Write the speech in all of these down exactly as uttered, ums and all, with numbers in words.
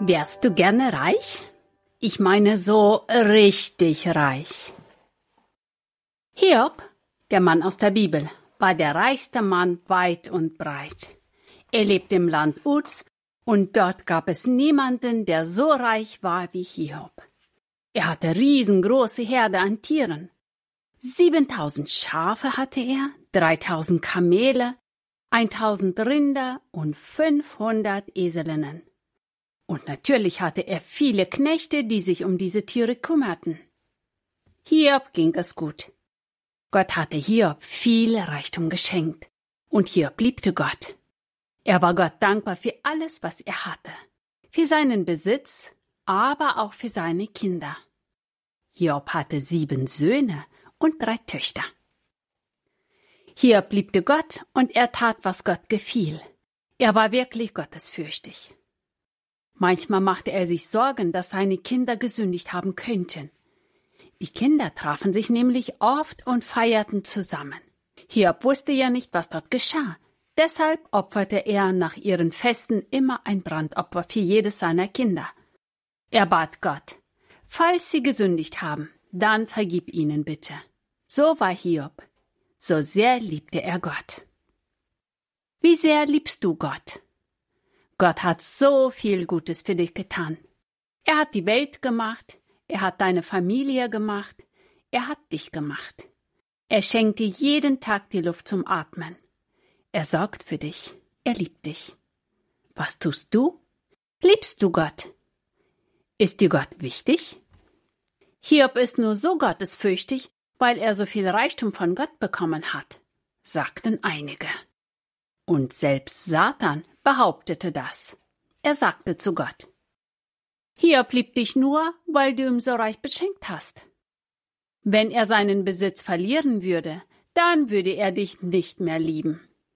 Wärst du gerne reich? Ich meine so richtig reich. Hiob, der Mann aus der Bibel, war der reichste Mann weit und breit. Er lebte im Land Uz und dort gab es niemanden, der so reich war wie Hiob. Er hatte riesengroße Herde an Tieren. siebentausend Schafe hatte er, dreitausend Kamele, eintausend Rinder und fünfhundert Eselinnen. Und natürlich hatte er viele Knechte, die sich um diese Tiere kümmerten. Hiob ging es gut. Gott hatte Hiob viel Reichtum geschenkt. Und Hiob liebte Gott. Er war Gott dankbar für alles, was er hatte. Für seinen Besitz, aber auch für seine Kinder. Hiob hatte sieben Söhne und drei Töchter. Hiob liebte Gott und er tat, was Gott gefiel. Er war wirklich gottesfürchtig. Manchmal machte er sich Sorgen, dass seine Kinder gesündigt haben könnten. Die Kinder trafen sich nämlich oft und feierten zusammen. Hiob wusste ja nicht, was dort geschah. Deshalb opferte er nach ihren Festen immer ein Brandopfer für jedes seiner Kinder. Er bat Gott, falls sie gesündigt haben, dann vergib ihnen bitte. So war Hiob. So sehr liebte er Gott. Wie sehr liebst du Gott? Gott hat so viel Gutes für dich getan. Er hat die Welt gemacht, er hat deine Familie gemacht, er hat dich gemacht. Er schenkt dir jeden Tag die Luft zum Atmen. Er sorgt für dich, er liebt dich. Was tust du? Liebst du Gott? Ist dir Gott wichtig? Hiob ist nur so gottesfürchtig, weil er so viel Reichtum von Gott bekommen hat, sagten einige. Und selbst Satan behauptete das. Er sagte zu Gott, Hiob liebt dich nur, weil du ihn so reich beschenkt hast. Wenn er seinen Besitz verlieren würde, dann würde er dich nicht mehr lieben.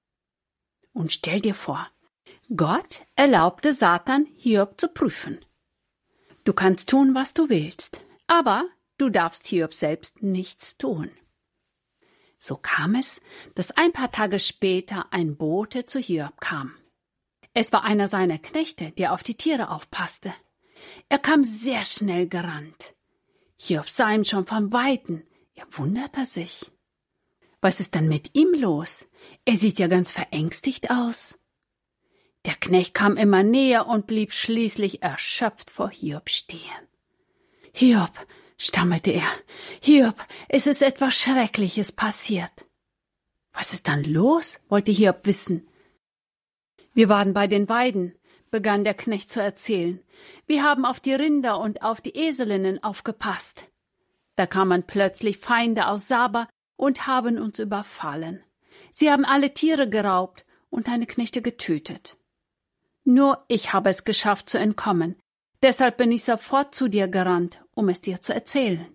Und stell dir vor, Gott erlaubte Satan, Hiob zu prüfen. Du kannst tun, was du willst, aber du darfst Hiob selbst nichts tun. So kam es, dass ein paar Tage später ein Bote zu Hiob kam. Es war einer seiner Knechte, der auf die Tiere aufpasste. Er kam sehr schnell gerannt. Hiob sah ihn schon von Weitem. Er wunderte sich. Was ist denn mit ihm los? Er sieht ja ganz verängstigt aus. Der Knecht kam immer näher und blieb schließlich erschöpft vor Hiob stehen. Hiob, stammelte er, Hiob, es ist etwas Schreckliches passiert. Was ist dann los? Wollte Hiob wissen. Wir waren bei den Weiden, begann der Knecht zu erzählen. Wir haben auf die Rinder und auf die Eselinnen aufgepasst. Da kamen plötzlich Feinde aus Saba und haben uns überfallen. Sie haben alle Tiere geraubt und deine Knechte getötet. Nur ich habe es geschafft zu entkommen. Deshalb bin ich sofort zu dir gerannt, um es dir zu erzählen.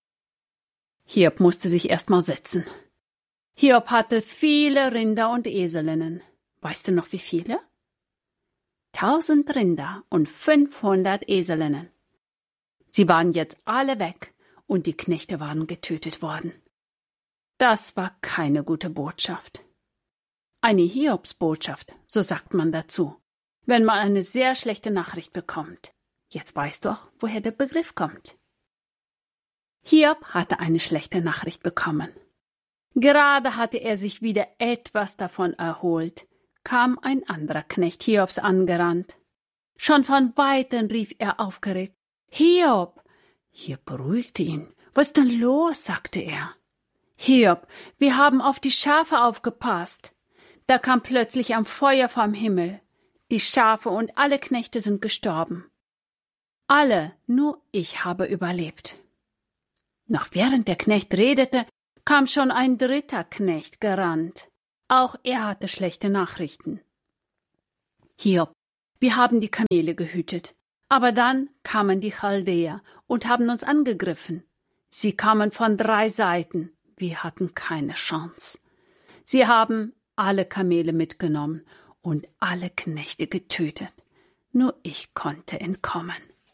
Hiob musste sich erst mal setzen. Hiob hatte viele Rinder und Eselinnen. Weißt du noch, wie viele? Tausend Rinder und fünfhundert Eselinnen. Sie waren jetzt alle weg und die Knechte waren getötet worden. Das war keine gute Botschaft. Eine Hiobsbotschaft, so sagt man dazu, wenn man eine sehr schlechte Nachricht bekommt. Jetzt weißt du auch, woher der Begriff kommt. Hiob hatte eine schlechte Nachricht bekommen. Gerade hatte er sich wieder etwas davon erholt, kam ein anderer Knecht Hiobs angerannt. Schon von Weitem rief er aufgeregt, Hiob! Hiob beruhigte ihn. Was ist denn los? Sagte er. Hiob, wir haben auf die Schafe aufgepasst. Da kam plötzlich ein Feuer vom Himmel. Die Schafe und alle Knechte sind gestorben. Alle, nur ich habe überlebt. Noch während der Knecht redete, kam schon ein dritter Knecht gerannt. Auch er hatte schlechte Nachrichten. Hiob, wir haben die Kamele gehütet, aber dann kamen die Chaldäer und haben uns angegriffen. Sie kamen von drei Seiten, wir hatten keine Chance. Sie haben alle Kamele mitgenommen und alle Knechte getötet. Nur ich konnte entkommen.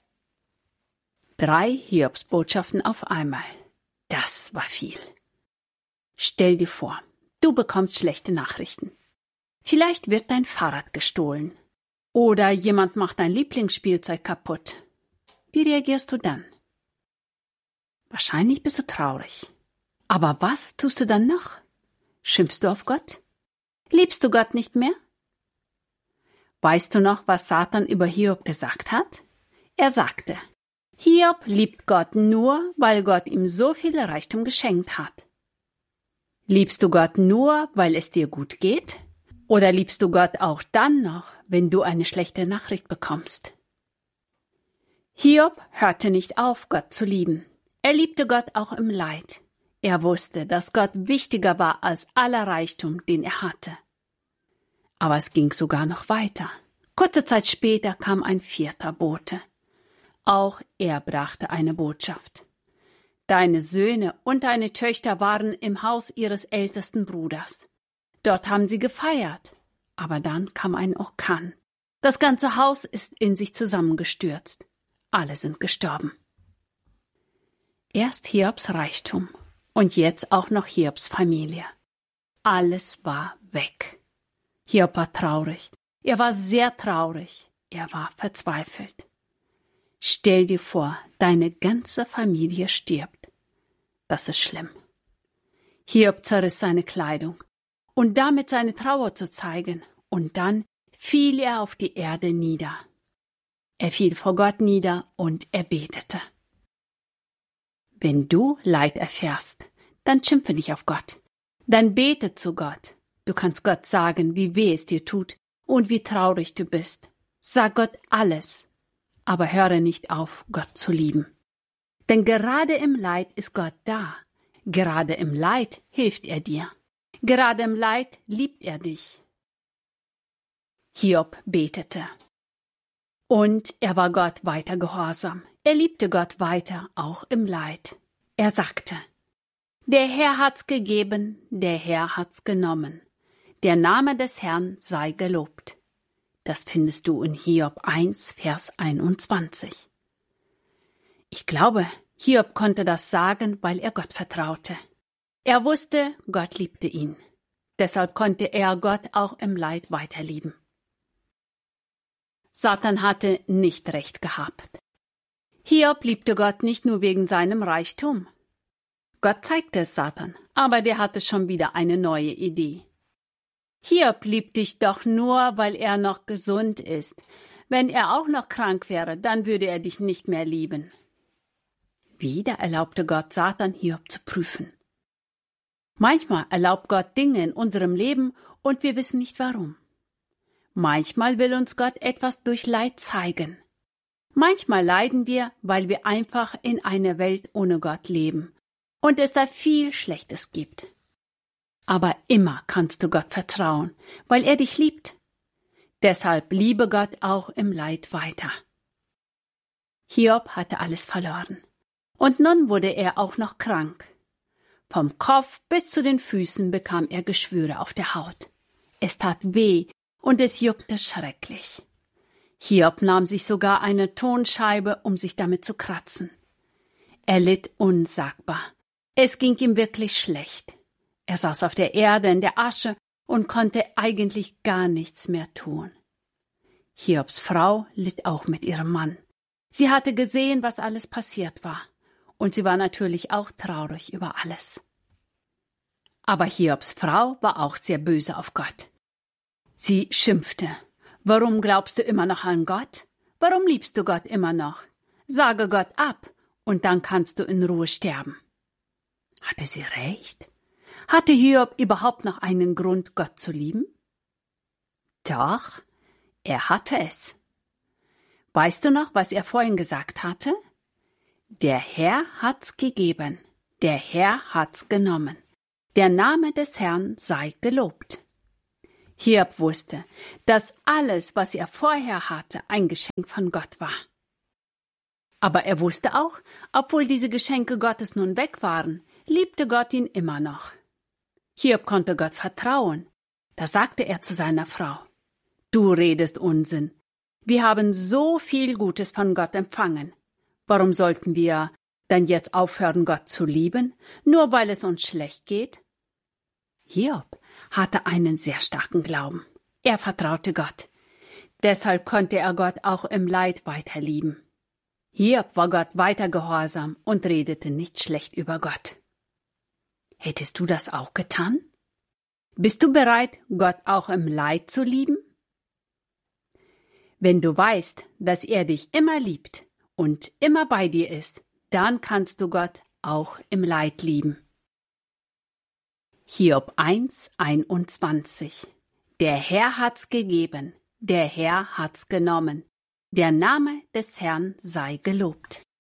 Drei Hiobsbotschaften auf einmal. Das war viel. Stell dir vor, du bekommst schlechte Nachrichten. Vielleicht wird dein Fahrrad gestohlen. Oder jemand macht dein Lieblingsspielzeug kaputt. Wie reagierst du dann? Wahrscheinlich bist du traurig. Aber was tust du dann noch? Schimpfst du auf Gott? Liebst du Gott nicht mehr? Weißt du noch, was Satan über Hiob gesagt hat? Er sagte, Hiob liebt Gott nur, weil Gott ihm so viel Reichtum geschenkt hat. Liebst du Gott nur, weil es dir gut geht? Oder liebst du Gott auch dann noch, wenn du eine schlechte Nachricht bekommst? Hiob hörte nicht auf, Gott zu lieben. Er liebte Gott auch im Leid. Er wusste, dass Gott wichtiger war als aller Reichtum, den er hatte. Aber es ging sogar noch weiter. Kurze Zeit später kam ein vierter Bote. Auch er brachte eine Botschaft. Deine Söhne und deine Töchter waren im Haus ihres ältesten Bruders. Dort haben sie gefeiert. Aber dann kam ein Orkan. Das ganze Haus ist in sich zusammengestürzt. Alle sind gestorben. Erst Hiobs Reichtum und jetzt auch noch Hiobs Familie. Alles war weg. Hiob war traurig. Er war sehr traurig. Er war verzweifelt. Stell dir vor, deine ganze Familie stirbt. Das ist schlimm. Hiob zerriss seine Kleidung, und damit seine Trauer zu zeigen, und dann fiel er auf die Erde nieder. Er fiel vor Gott nieder und er betete. Wenn du Leid erfährst, dann schimpfe nicht auf Gott. Dann bete zu Gott. Du kannst Gott sagen, wie weh es dir tut und wie traurig du bist. Sag Gott alles, aber höre nicht auf, Gott zu lieben. Denn gerade im Leid ist Gott da. Gerade im Leid hilft er dir. Gerade im Leid liebt er dich. Hiob betete. Und er war Gott weiter gehorsam. Er liebte Gott weiter, auch im Leid. Er sagte, der Herr hat's gegeben, der Herr hat's genommen. Der Name des Herrn sei gelobt. Das findest du in Hiob eins, Vers einundzwanzig. Ich glaube, Hiob konnte das sagen, weil er Gott vertraute. Er wusste, Gott liebte ihn. Deshalb konnte er Gott auch im Leid weiterlieben. Satan hatte nicht recht gehabt. Hiob liebte Gott nicht nur wegen seinem Reichtum. Gott zeigte es Satan, aber der hatte schon wieder eine neue Idee. Hiob liebt dich doch nur, weil er noch gesund ist. Wenn er auch noch krank wäre, dann würde er dich nicht mehr lieben. Wieder erlaubte Gott Satan, Hiob zu prüfen. Manchmal erlaubt Gott Dinge in unserem Leben und wir wissen nicht warum. Manchmal will uns Gott etwas durch Leid zeigen. Manchmal leiden wir, weil wir einfach in einer Welt ohne Gott leben und es da viel Schlechtes gibt. Aber immer kannst du Gott vertrauen, weil er dich liebt. Deshalb liebe Gott auch im Leid weiter. Hiob hatte alles verloren. Und nun wurde er auch noch krank. Vom Kopf bis zu den Füßen bekam er Geschwüre auf der Haut. Es tat weh und es juckte schrecklich. Hiob nahm sich sogar eine Tonscheibe, um sich damit zu kratzen. Er litt unsagbar. Es ging ihm wirklich schlecht. Er saß auf der Erde in der Asche und konnte eigentlich gar nichts mehr tun. Hiobs Frau litt auch mit ihrem Mann. Sie hatte gesehen, was alles passiert war, und sie war natürlich auch traurig über alles. Aber Hiobs Frau war auch sehr böse auf Gott. Sie schimpfte. Warum glaubst du immer noch an Gott? Warum liebst du Gott immer noch? Sage Gott ab, und dann kannst du in Ruhe sterben. Hatte sie recht? Hatte Hiob überhaupt noch einen Grund, Gott zu lieben? Doch, er hatte es. Weißt du noch, was er vorhin gesagt hatte? Der Herr hat's gegeben, der Herr hat's genommen. Der Name des Herrn sei gelobt. Hiob wusste, dass alles, was er vorher hatte, ein Geschenk von Gott war. Aber er wusste auch, obwohl diese Geschenke Gottes nun weg waren, liebte Gott ihn immer noch. Hiob konnte Gott vertrauen. Da sagte er zu seiner Frau, »Du redest Unsinn. Wir haben so viel Gutes von Gott empfangen. Warum sollten wir dann jetzt aufhören, Gott zu lieben, nur weil es uns schlecht geht?« Hiob hatte einen sehr starken Glauben. Er vertraute Gott. Deshalb konnte er Gott auch im Leid weiter lieben. Hiob war Gott weiter gehorsam und redete nicht schlecht über Gott. Hättest du das auch getan? Bist du bereit, Gott auch im Leid zu lieben? Wenn du weißt, dass er dich immer liebt und immer bei dir ist, dann kannst du Gott auch im Leid lieben. Hiob eins, einundzwanzig. Der Herr hat's gegeben, der Herr hat's genommen. Der Name des Herrn sei gelobt.